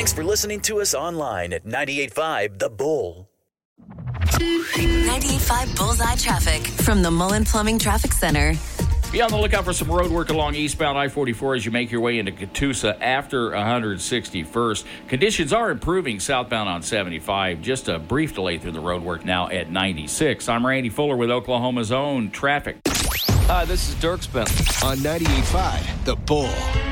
Thanks for listening to us online at 98.5 The Bull. 98.5 Bullseye Traffic from the Mullen Plumbing Traffic Center. Be on the lookout for some road work along eastbound I-44 as you make your way into Catoosa after 161st. Conditions are improving southbound on 75. Just a brief delay through the road work now at 96. I'm Randy Fuller with Oklahoma's own traffic. Hi, this is Dirk Spencer on 98.5 The Bull.